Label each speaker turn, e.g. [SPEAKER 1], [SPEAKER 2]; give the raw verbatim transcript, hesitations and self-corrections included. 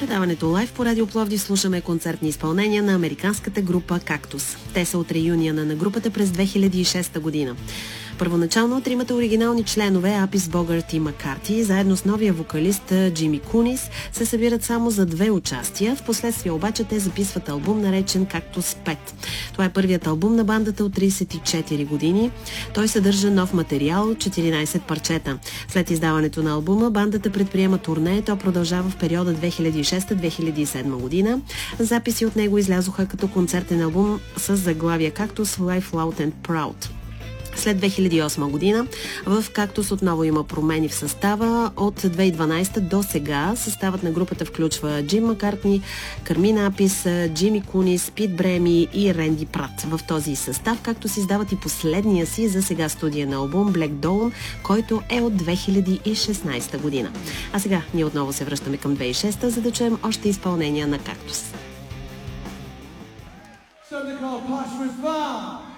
[SPEAKER 1] предаването Лайв по Радио Пловдив слушаме концертни изпълнения на американската група Кактус. Те са от реюнията на групата през две хиляди и шеста година. Първоначално тримата оригинални членове Апис Богарт и Маккарти, заедно с новия вокалист Джими Кунис, се събират само за две участия. Впоследствие обаче те записват албум, наречен Кактус пет. Това е първият албум на бандата от тридесет и четири години. Той съдържа нов материал, четиринайсет парчета. След издаването на албума, бандата предприема турне. То продължава в периода две хиляди и шеста - две хиляди и седма година. Записи от него излязоха като концертен албум с заглавие Кактус Live Loud and Proud. След две хиляди и осма година в Кактус отново има промени в състава. От две хиляди и дванайсета до сега съставът на групата включва Джим Маккартни, Кармин Апис, Джими Кунис, Пит Бреми и Ренди Прат. В този състав Кактус издават и последния си за сега студиен албум Black Dawn, който е от две хиляди и шестнайсета година. А сега ние отново се връщаме към две хиляди и шеста, за да чуем още изпълнения на Кактус.